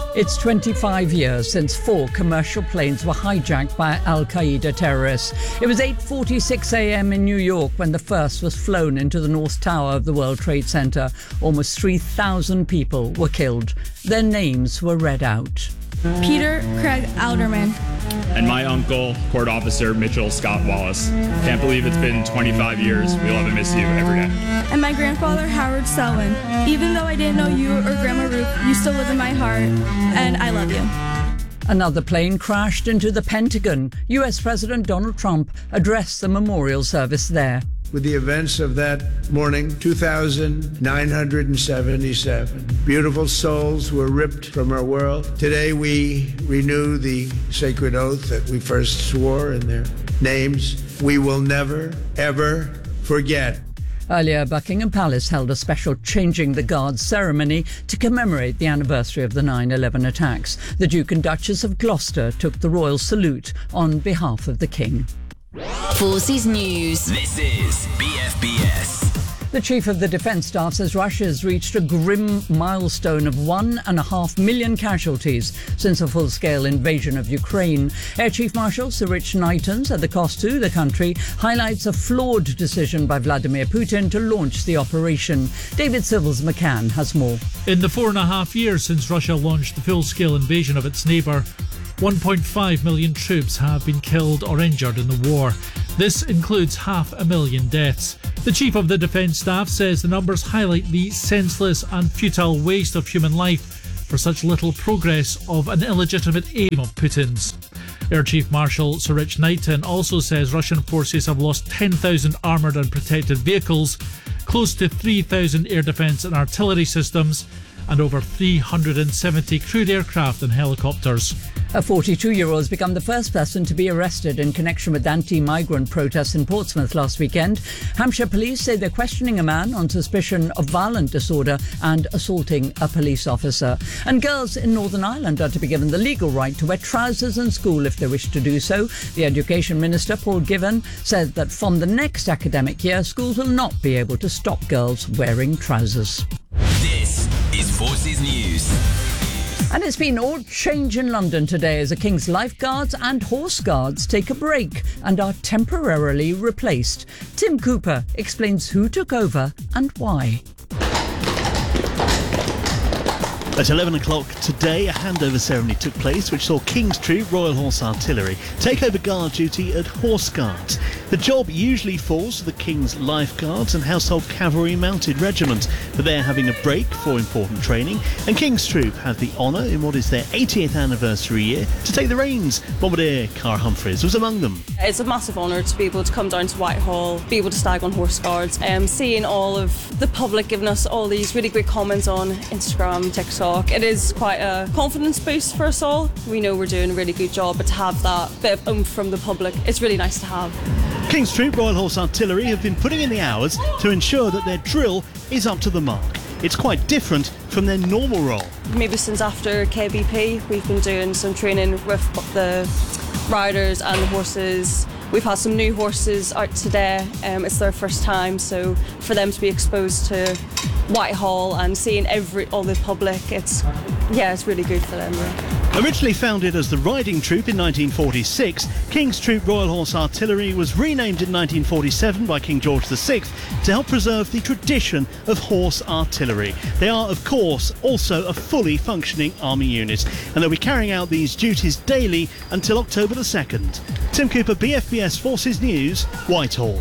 It's 25 years since 4 commercial planes were hijacked by Al-Qaeda terrorists. It was 8:46 a.m. in New York when the first was flown into the North Tower of the World Trade Center. Almost 3,000 people were killed. Their names were read out. Peter Craig Alderman. And my uncle, Court Officer Mitchell Scott Wallace. Can't believe it's been 25 years. We love and miss you every day. And my grandfather, Howard Selwyn. Even though I didn't know you or Grandma Ruth, you still live in my heart, and I love you. Another plane crashed into the Pentagon. US President Donald Trump addressed the memorial service there. With the events of that morning, 2,977 beautiful souls were ripped from our world. Today we renew the sacred oath that we first swore in their names. We will never, ever forget. Earlier, Buckingham Palace held a special Changing the Guards ceremony to commemorate the anniversary of the 9/11 attacks. The Duke and Duchess of Gloucester took the royal salute on behalf of the King. Forces News. This is BFBS. The Chief of the Defence Staff says Russia has reached a grim milestone of 1.5 million casualties since a full-scale invasion of Ukraine. Air Chief Marshal Sir Rich Knighton said the cost to the country highlights a flawed decision by Vladimir Putin to launch the operation. David Civils McCann has more. In the 4.5 years since Russia launched the full-scale invasion of its neighbour, 1.5 million troops have been killed or injured in the war. This includes 500,000 deaths. The Chief of the Defence Staff says the numbers highlight the senseless and futile waste of human life for such little progress of an illegitimate aim of Putin's. Air Chief Marshal Sir Rich Knighton also says Russian forces have lost 10,000 armoured and protected vehicles, close to 3,000 air defence and artillery systems, and over 370 crewed aircraft and helicopters. A 42-year-old has become the first person to be arrested in connection with anti-migrant protests in Portsmouth last weekend. Hampshire police say they're questioning a man on suspicion of violent disorder and assaulting a police officer. And girls in Northern Ireland are to be given the legal right to wear trousers in school if they wish to do so. The Education Minister, Paul Givan, said that from the next academic year, schools will not be able to stop girls wearing trousers. This is Forces News. And it's been all change in London today as the King's lifeguards and horse guards take a break and are temporarily replaced. Tim Cooper explains who took over and why. At 11 o'clock today, a handover ceremony took place which saw King's Troop Royal Horse Artillery take over guard duty at Horse Guards. The job usually falls to the King's Lifeguards and Household Cavalry Mounted Regiment, but they're having a break for important training, and King's Troop had the honour in what is their 80th anniversary year to take the reins. Bombardier Cara Humphreys was among them. It's a massive honour to be able to come down to Whitehall, be able to stag on Horse Guards, seeing all of the public giving us all these really great comments on Instagram, TikTok. It is quite a confidence boost for us all. We know we're doing a really good job, but to have that bit of oomph from the public, it's really nice to have. King's Troop Royal Horse Artillery have been putting in the hours to ensure that their drill is up to the mark. It's quite different from their normal role. Maybe since after KBP, we've been doing some training with the riders and the horses. We've had some new horses out today. It's their first time, so for them to be exposed to Whitehall and seeing all the public, it's really good for them. Yeah. Originally founded as the Riding Troop in 1946, King's Troop Royal Horse Artillery was renamed in 1947 by King George VI to help preserve the tradition of horse artillery. They are, of course, also a fully functioning army unit, and they'll be carrying out these duties daily until October the 2nd. Tim Cooper, BFBS Forces News, Whitehall.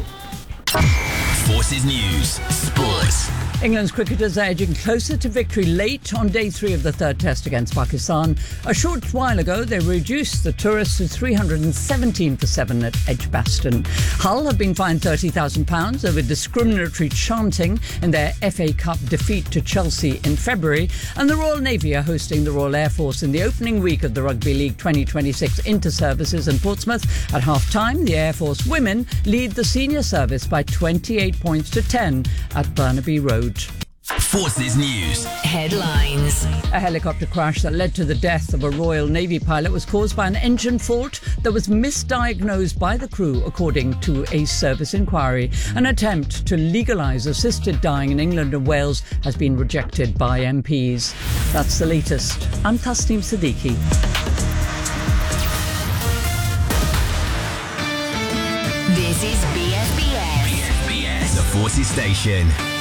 Forces News, Sports. England's cricketers are edging closer to victory late on day 3 of the third test against Pakistan. A short while ago, they reduced the tourists to 317 for 7 at Edgbaston. Hull have been fined £30,000 over discriminatory chanting in their FA Cup defeat to Chelsea in February. And the Royal Navy are hosting the Royal Air Force in the opening week of the Rugby League 2026 inter-services in Portsmouth. At half-time, the Air Force women lead the senior service by 28 points to 10 at Burnaby Road. Forces News. Headlines. A helicopter crash that led to the death of a Royal Navy pilot was caused by an engine fault that was misdiagnosed by the crew, according to a service inquiry. An attempt to legalise assisted dying in England and Wales has been rejected by MPs. That's the latest. I'm Tasneem Siddiqui. This is BFBS. BFBS, the Forces Station.